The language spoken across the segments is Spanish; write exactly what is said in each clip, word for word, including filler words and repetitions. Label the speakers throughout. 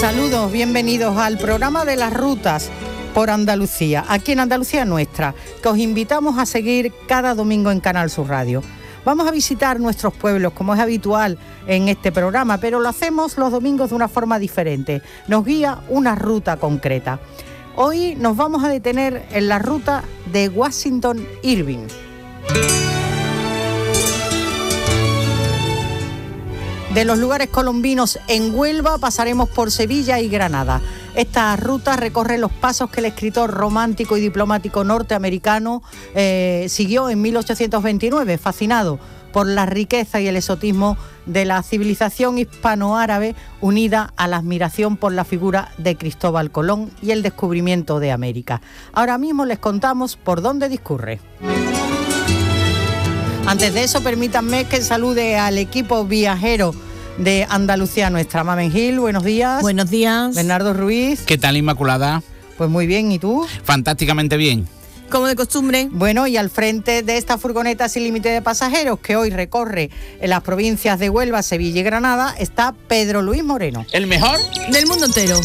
Speaker 1: Saludos, bienvenidos al programa de las rutas por Andalucía, aquí en Andalucía Nuestra, que os invitamos a seguir cada domingo en Canal Sur Radio. Vamos a visitar nuestros pueblos, como es habitual en este programa, pero lo hacemos los domingos de una forma diferente. Nos guía una ruta concreta. Hoy nos vamos a detener en la ruta de Washington Irving. De los lugares colombinos en Huelva pasaremos por Sevilla y Granada. Esta ruta recorre los pasos que el escritor romántico y diplomático norteamericano eh, siguió en mil ochocientos veintinueve, fascinado por la riqueza y el exotismo de la civilización hispanoárabe unida a la admiración por la figura de Cristóbal Colón y el descubrimiento de América. Ahora mismo les contamos por dónde discurre. Antes de eso, permítanme que salude al equipo viajero de Andalucía Nuestra. Mamen Gil, buenos días.
Speaker 2: Buenos días.
Speaker 1: Bernardo Ruiz.
Speaker 3: ¿Qué tal, Inmaculada?
Speaker 1: Pues muy bien, ¿y tú?
Speaker 3: Fantásticamente bien.
Speaker 2: Como de costumbre.
Speaker 1: Bueno, y al frente de esta furgoneta sin límite de pasajeros que hoy recorre en las provincias de Huelva, Sevilla y Granada, está Pedro Luis Moreno.
Speaker 3: ¿El mejor?
Speaker 2: Del mundo entero.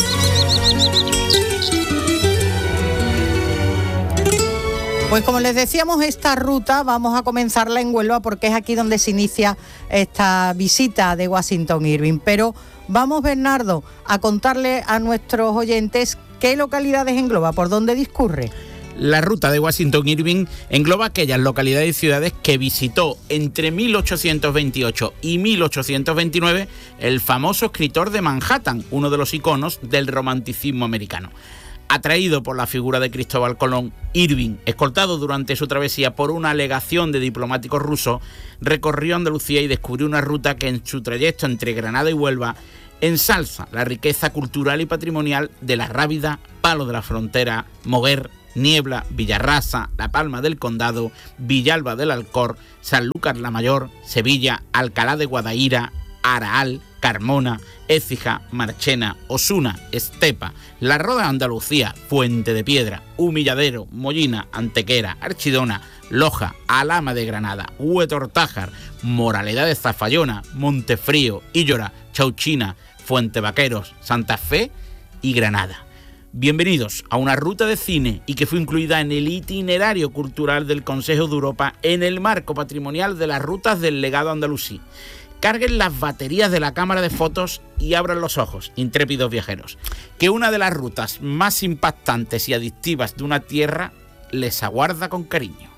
Speaker 1: Pues como les decíamos, esta ruta vamos a comenzarla en Huelva porque es aquí donde se inicia esta visita de Washington Irving. Pero vamos, Bernardo, a contarle a nuestros oyentes qué localidades engloba, por dónde discurre.
Speaker 3: La ruta de Washington Irving engloba aquellas localidades y ciudades que visitó entre mil ochocientos veintiocho y mil ochocientos veintinueve el famoso escritor de Manhattan, uno de los iconos del romanticismo americano. Atraído por la figura de Cristóbal Colón, Irving, escoltado durante su travesía por una legación de diplomáticos rusos, recorrió Andalucía y descubrió una ruta que en su trayecto entre Granada y Huelva ensalza la riqueza cultural y patrimonial de La Rábida, Palo de la Frontera, Moguer, Niebla, Villarrasa, La Palma del Condado, Villalba del Alcor, Sanlúcar la Mayor, Sevilla, Alcalá de Guadaira, Araal, Carmona, Écija, Marchena, Osuna, Estepa, La Roda de Andalucía, Fuente de Piedra, Humilladero, Mollina, Antequera, Archidona, Loja, Alhama de Granada, Huetortájar, Moraleda de Zafallona, Montefrío, Íllora, Chauchina, Fuente Vaqueros, Santa Fe y Granada. Bienvenidos a una ruta de cine y que fue incluida en el itinerario cultural del Consejo de Europa en el marco patrimonial de las rutas del legado andalusí. Carguen las baterías de la cámara de fotos y abran los ojos, intrépidos viajeros, que una de las rutas más impactantes y adictivas de una tierra les aguarda con cariño.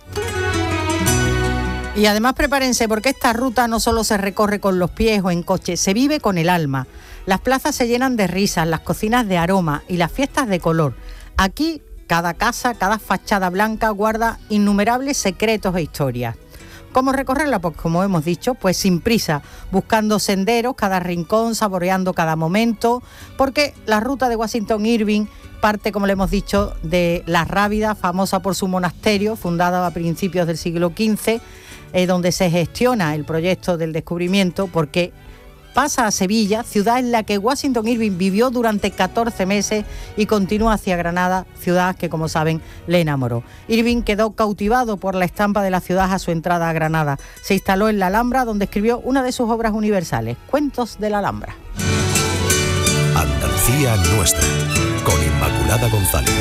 Speaker 1: Y además prepárense porque esta ruta no solo se recorre con los pies o en coche, se vive con el alma. Las plazas se llenan de risas, las cocinas de aroma y las fiestas de color. Aquí cada casa, cada fachada blanca guarda innumerables secretos e historias. ¿Cómo recorrerla? Pues como hemos dicho, pues sin prisa, buscando senderos, cada rincón, saboreando cada momento, porque la ruta de Washington Irving parte, como le hemos dicho, de La Rábida, famosa por su monasterio, fundada a principios del siglo quince, eh, donde se gestiona el proyecto del descubrimiento, porque pasa a Sevilla, ciudad en la que Washington Irving vivió durante catorce meses y continúa hacia Granada, ciudad que, como saben, le enamoró. Irving quedó cautivado por la estampa de la ciudad a su entrada a Granada. Se instaló en la Alhambra, donde escribió una de sus obras universales, Cuentos de la Alhambra.
Speaker 4: Andalucía Nuestra, con Inmaculada González.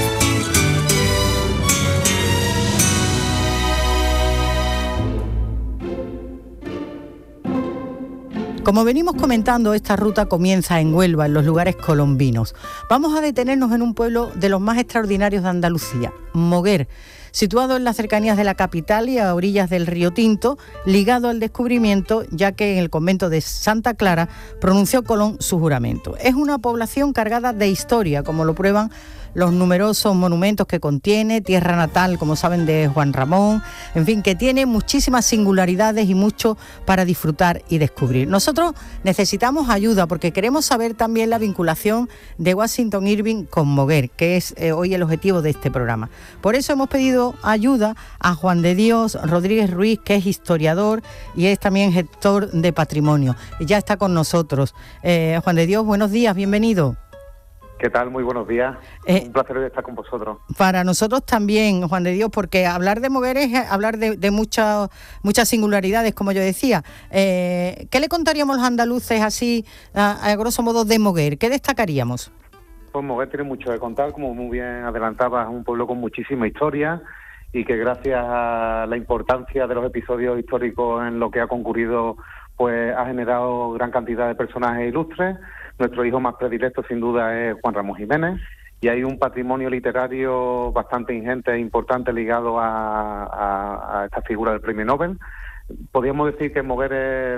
Speaker 1: Como venimos comentando, esta ruta comienza en Huelva, en los lugares colombinos. Vamos a detenernos en un pueblo de los más extraordinarios de Andalucía, Moguer, situado en las cercanías de la capital y a orillas del río Tinto, ligado al descubrimiento, ya que en el convento de Santa Clara pronunció Colón su juramento. Es una población cargada de historia, como lo prueban los numerosos monumentos que contiene, tierra natal, como saben, de Juan Ramón, en fin, que tiene muchísimas singularidades y mucho para disfrutar y descubrir. Nosotros necesitamos ayuda porque queremos saber también la vinculación de Washington Irving con Moguer, que es eh, hoy el objetivo de este programa. Por eso hemos pedido ayuda a Juan de Dios Rodríguez Ruiz, que es historiador y es también gestor de patrimonio. Y ya está con nosotros. Eh, Juan de Dios, buenos días, bienvenido.
Speaker 5: ¿Qué tal? Muy buenos días.
Speaker 1: Eh,
Speaker 5: Un placer estar con vosotros.
Speaker 1: Para nosotros también, Juan de Dios, porque hablar de Moguer es hablar de, de muchas muchas singularidades, como yo decía. Eh, ¿Qué le contaríamos los andaluces así, a, a grosso modo, de Moguer? ¿Qué destacaríamos?
Speaker 5: Pues Moguer tiene mucho que contar, como muy bien adelantabas, es un pueblo con muchísima historia y que gracias a la importancia de los episodios históricos en lo que ha concurrido, pues ha generado gran cantidad de personajes ilustres. Nuestro hijo más predilecto, sin duda, es Juan Ramón Jiménez, y hay un patrimonio literario bastante ingente e importante ligado a, a, a esta figura del Premio Nobel. Podríamos decir que en Moguer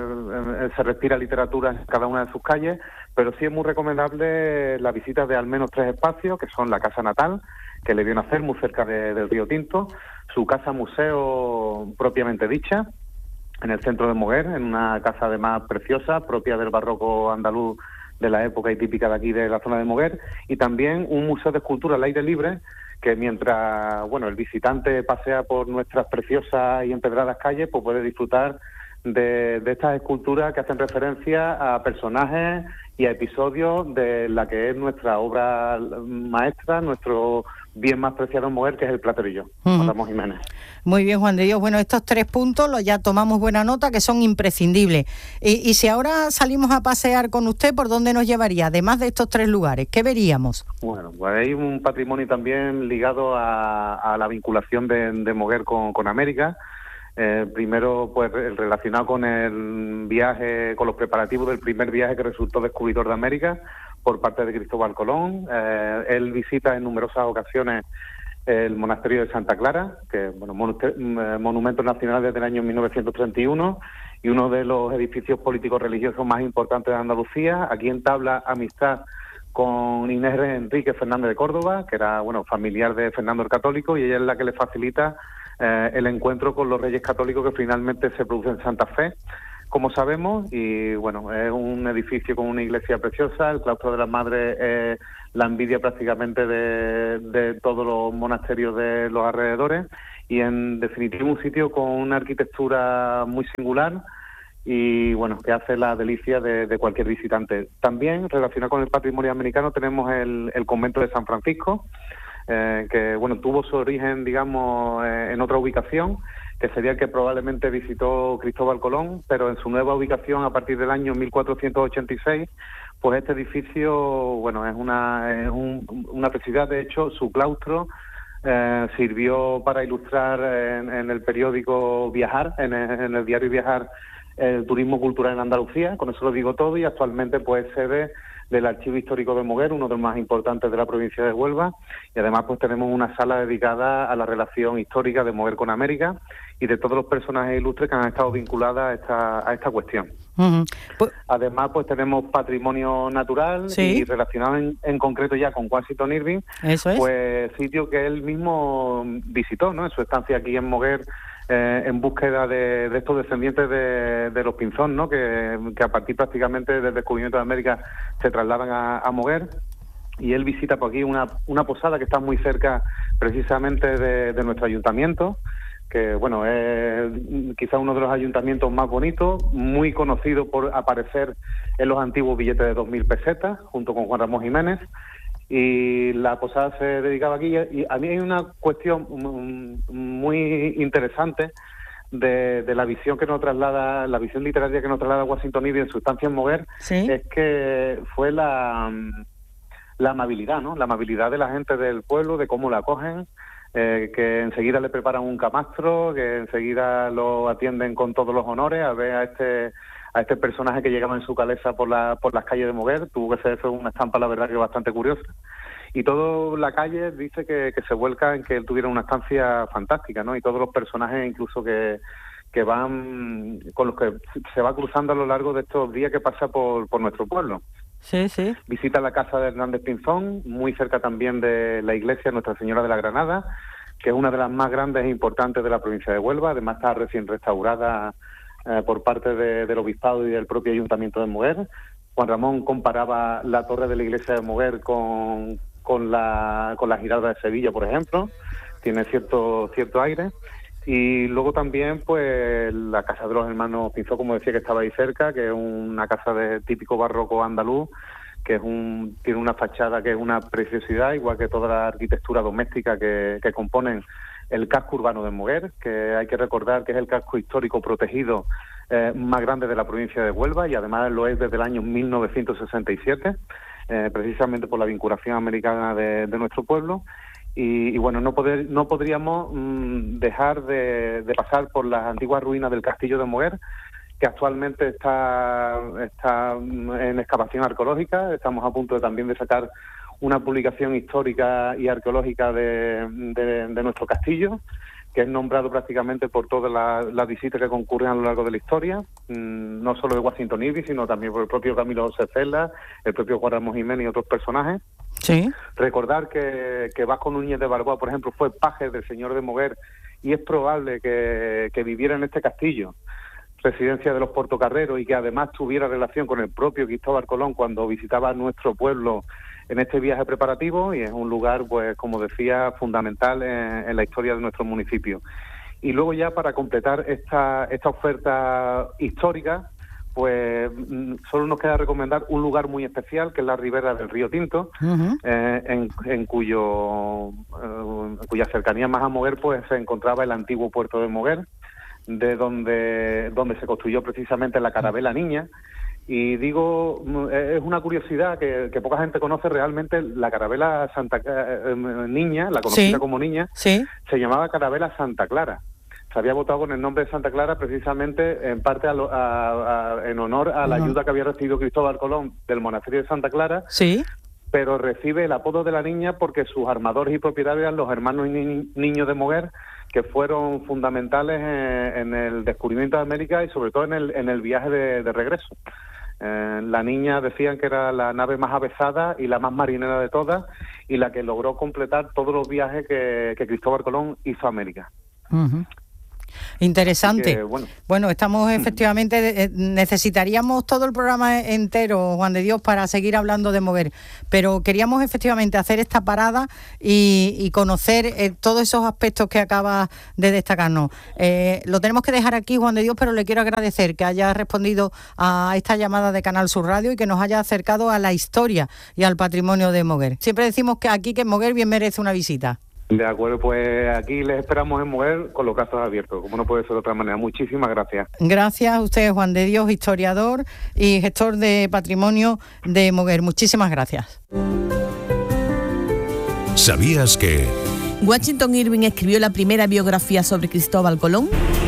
Speaker 5: es, se respira literatura en cada una de sus calles, pero sí es muy recomendable la visita de al menos tres espacios, que son la casa natal, que le vio nacer muy cerca de, del Río Tinto, su casa museo propiamente dicha, en el centro de Moguer, en una casa además preciosa, propia del barroco andaluz de la época y típica de aquí de la zona de Moguer, y también un museo de escultura al aire libre, que mientras bueno el visitante pasea por nuestras preciosas y empedradas calles, pues puede disfrutar de, de estas esculturas que hacen referencia a personajes y a episodios de la que es nuestra obra maestra, nuestro bien más preciado en Moguer, que es el Platerillo,
Speaker 1: Uh-huh.
Speaker 5: Juan Ramón Jiménez.
Speaker 1: Muy bien, Juan de Dios. Bueno, estos tres puntos los ya tomamos buena nota, que son imprescindibles. Y, y si ahora salimos a pasear con usted, ¿por dónde nos llevaría? Además de estos tres lugares, ¿qué veríamos?
Speaker 5: Bueno, pues hay un patrimonio también ligado a, a la vinculación de, de Moguer con, con América. Eh, primero, pues relacionado con el viaje, con los preparativos del primer viaje que resultó descubridor de América por parte de Cristóbal Colón. Eh, él visita en numerosas ocasiones el monasterio de Santa Clara, que es bueno, monumento nacional desde el año mil novecientos treinta y uno y uno de los edificios políticos religiosos más importantes de Andalucía. Aquí entabla amistad con Inés Enrique Fernández de Córdoba, que era bueno familiar de Fernando el Católico, y ella es la que le facilita eh, el encuentro con los Reyes Católicos que finalmente se produce en Santa Fe, como sabemos. Y bueno, es un edificio con una iglesia preciosa. El claustro de las Madres es la envidia prácticamente de, de todos los monasterios de los alrededores, y en definitiva un sitio con una arquitectura muy singular y bueno, que hace la delicia de, de cualquier visitante. También relacionado con el patrimonio americano tenemos el, el convento de San Francisco, eh, que bueno tuvo su origen, digamos, eh, en otra ubicación, que sería el que probablemente visitó Cristóbal Colón, pero en su nueva ubicación a partir del año mil cuatrocientos ochenta y seis, pues este edificio, bueno, es una, es un, una preciosidad. De hecho, su claustro eh, sirvió para ilustrar en, en el periódico Viajar, en el, en el diario Viajar, el turismo cultural en Andalucía. Con eso lo digo todo, y actualmente pues es sede del Archivo Histórico de Moguer, uno de los más importantes de la provincia de Huelva, y además pues tenemos una sala dedicada a la relación histórica de Moguer con América y de todos los personajes ilustres que han estado vinculados a esta, a esta cuestión.
Speaker 1: Uh-huh. Pues,
Speaker 5: además pues tenemos patrimonio natural,
Speaker 1: ¿sí?
Speaker 5: Y relacionado en, en concreto ya con Washington Irving,
Speaker 1: eso es.
Speaker 5: Pues sitio que él mismo visitó, ¿no?, en su estancia aquí en Moguer, Eh, en búsqueda de, de estos descendientes de, de los Pinzón, ¿no?, que, que a partir prácticamente del descubrimiento de América se trasladan a, a Moguer, y él visita por aquí una, una posada que está muy cerca precisamente de, de nuestro ayuntamiento, que bueno, es quizá uno de los ayuntamientos más bonitos, muy conocido por aparecer en los antiguos billetes de dos mil pesetas, junto con Juan Ramón Jiménez. Y la posada se dedicaba aquí, y a mí hay una cuestión muy interesante de, de la visión que nos traslada, la visión literaria que nos traslada Washington Irving en su estancia en Moguer,
Speaker 1: ¿sí?
Speaker 5: Es que fue la, la amabilidad, ¿no?, la amabilidad de la gente del pueblo, de cómo la acogen, eh, que enseguida le preparan un camastro, que enseguida lo atienden con todos los honores a ver a este a este personaje que llegaba en su calesa por la por las calles de Moguer. Tuvo que ser fue una estampa, la verdad, que bastante curiosa. Y toda la calle dice que, que se vuelca en que él tuviera una estancia fantástica, ¿no? Y todos los personajes incluso que, que van, con los que se va cruzando a lo largo de estos días que pasa por, por nuestro pueblo.
Speaker 1: Sí, sí.
Speaker 5: Visita la casa de Hernández Pinzón, muy cerca también de la iglesia Nuestra Señora de la Granada, que es una de las más grandes e importantes de la provincia de Huelva. Además está recién restaurada Eh, por parte de, del Obispado y del propio Ayuntamiento de Moguer. Juan Ramón comparaba la torre de la iglesia de Moguer con, con, la, con la Giralda de Sevilla, por ejemplo. Tiene cierto cierto aire. Y luego también pues la casa de los hermanos Pinzón, como decía, que estaba ahí cerca, que es una casa de típico barroco andaluz, que es un, tiene una fachada que es una preciosidad, igual que toda la arquitectura doméstica que, que componen el casco urbano de Moguer, que hay que recordar que es el casco histórico protegido eh, más grande de la provincia de Huelva, y además lo es desde el año mil novecientos sesenta y siete, eh, precisamente por la vinculación americana de, de nuestro pueblo. Y, y bueno, no, poder, no podríamos mmm, dejar de, de pasar por las antiguas ruinas del castillo de Moguer, que actualmente está, está en excavación arqueológica. Estamos a punto de, también de sacar una publicación histórica y arqueológica de, de, de nuestro castillo, que es nombrado prácticamente por todas las, las visitas que concurren a lo largo de la historia, mmm, no solo de Washington Irving, sino también por el propio Camilo José Cela, el propio Juan Ramón Jiménez y otros personajes.
Speaker 1: Sí.
Speaker 5: Recordar que, que Vasco Núñez de Balboa, por ejemplo, fue paje del señor de Moguer, y es probable que, que viviera en este castillo, residencia de los portocarreros, y que además tuviera relación con el propio Cristóbal Colón cuando visitaba nuestro pueblo en este viaje preparativo, y es un lugar, pues como decía, fundamental en, en la historia de nuestro municipio. Y luego ya, para completar esta, esta oferta histórica, pues solo nos queda recomendar un lugar muy especial, que es la ribera del río Tinto, uh-huh. eh, en, en cuyo eh, en cuya cercanía más a Moguer pues se encontraba el antiguo puerto de Moguer, de donde donde se construyó precisamente la Carabela Niña. Y digo, es una curiosidad que, que poca gente conoce realmente. La Carabela Santa eh, Niña, la conocida sí. como Niña,
Speaker 1: sí.
Speaker 5: se llamaba Carabela Santa Clara. Se había votado con el nombre de Santa Clara precisamente en parte a lo, a, a, en honor a la uh-huh. ayuda que había recibido Cristóbal Colón del monasterio de Santa Clara,
Speaker 1: sí.
Speaker 5: pero recibe el apodo de la Niña porque sus armadores y propietarios eran los hermanos ni- niños de Moguer, que fueron fundamentales en, en el descubrimiento de América y sobre todo en el, en el viaje de, de regreso. Eh, la Niña decían que era la nave más avezada y la más marinera de todas, y la que logró completar todos los viajes que, que Cristóbal Colón hizo a América.
Speaker 1: Uh-huh. Interesante.
Speaker 5: Que, bueno.
Speaker 1: bueno, estamos efectivamente, eh, necesitaríamos todo el programa entero, Juan de Dios, para seguir hablando de Moguer, pero queríamos efectivamente hacer esta parada y, y conocer eh, todos esos aspectos que acabas de destacarnos. Eh, lo tenemos que dejar aquí, Juan de Dios, pero le quiero agradecer que haya respondido a esta llamada de Canal Sur Radio y que nos haya acercado a la historia y al patrimonio de Moguer. Siempre decimos que aquí que Moguer bien merece una visita.
Speaker 5: De acuerdo, pues aquí les esperamos en Moguer con los brazos abiertos, como no puede ser de otra manera. Muchísimas gracias.
Speaker 1: Gracias a usted, Juan de Dios, historiador y gestor de patrimonio de Moguer. Muchísimas gracias.
Speaker 4: ¿Sabías que
Speaker 2: Washington Irving escribió la primera biografía sobre Cristóbal Colón?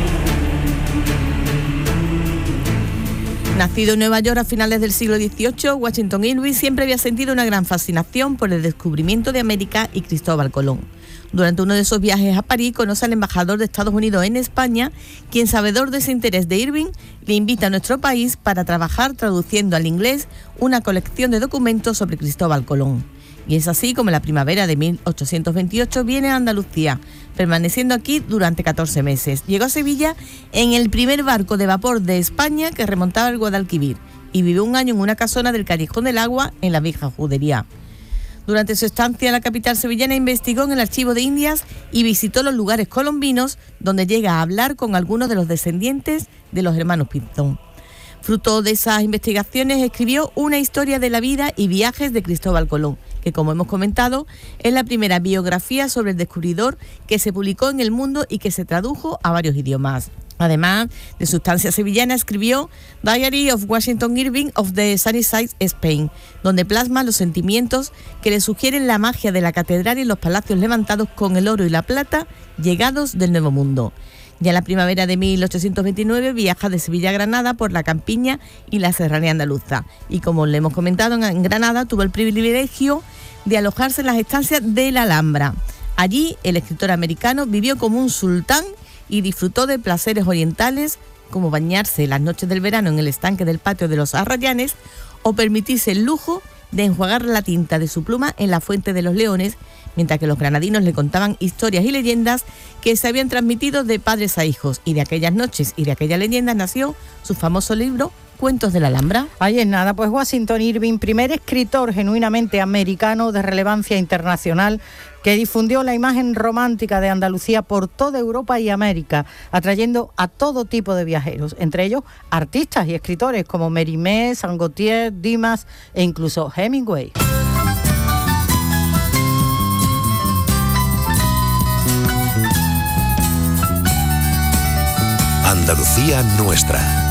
Speaker 2: Nacido en Nueva York a finales del siglo dieciocho, Washington Irving siempre había sentido una gran fascinación por el descubrimiento de América y Cristóbal Colón. Durante uno de esos viajes a París conoce al embajador de Estados Unidos en España, quien, sabedor de ese interés de Irving, le invita a nuestro país para trabajar traduciendo al inglés una colección de documentos sobre Cristóbal Colón. Y es así como en la primavera de mil ochocientos veintiocho viene a Andalucía, permaneciendo aquí durante catorce meses. Llegó a Sevilla en el primer barco de vapor de España que remontaba el Guadalquivir y vivió un año en una casona del Callejón del Agua en la vieja Judería. Durante su estancia en la capital sevillana investigó en el Archivo de Indias y visitó los lugares colombinos, donde llega a hablar con algunos de los descendientes de los hermanos Pinzón. Fruto de esas investigaciones escribió una historia de la vida y viajes de Cristóbal Colón, que, como hemos comentado, es la primera biografía sobre el descubridor que se publicó en El Mundo y que se tradujo a varios idiomas. Además de su estancia sevillana, escribió Diary of Washington Irving of the Sunnyside, Spain, donde plasma los sentimientos que le sugieren la magia de la catedral y los palacios levantados con el oro y la plata llegados del Nuevo Mundo. Ya en la primavera de mil ochocientos veintinueve viaja de Sevilla a Granada por la campiña y la serranía andaluza. Y como le hemos comentado, en Granada tuvo el privilegio de alojarse en las estancias de la Alhambra. Allí el escritor americano vivió como un sultán y disfrutó de placeres orientales como bañarse las noches del verano en el estanque del patio de los Arrayanes o permitirse el lujo de enjuagar la tinta de su pluma en la Fuente de los Leones, mientras que los granadinos le contaban historias y leyendas que se habían transmitido de padres a hijos, y de aquellas noches y de aquellas leyendas nació su famoso libro Cuentos de la Alhambra?
Speaker 1: Ahí es nada, pues Washington Irving, primer escritor genuinamente americano de relevancia internacional, que difundió la imagen romántica de Andalucía por toda Europa y América, atrayendo a todo tipo de viajeros, entre ellos artistas y escritores como Mérimée, Saint Gautier, Dimas e incluso Hemingway.
Speaker 4: Andalucía nuestra.